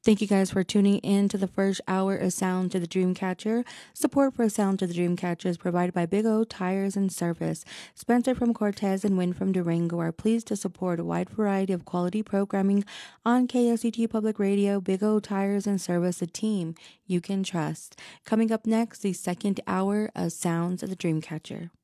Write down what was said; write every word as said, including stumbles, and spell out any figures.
Thank you guys for tuning in to the first hour of Sound to the Dreamcatcher. Support for Sound to the Dreamcatcher is provided by Big O Tires and Service. Spencer from Cortez and Win from Durango are pleased to support a wide variety of quality programming on K S C T Public Radio. Big O Tires and Service, a team you can trust. Coming up next, the second hour of Sounds of the Dreamcatcher.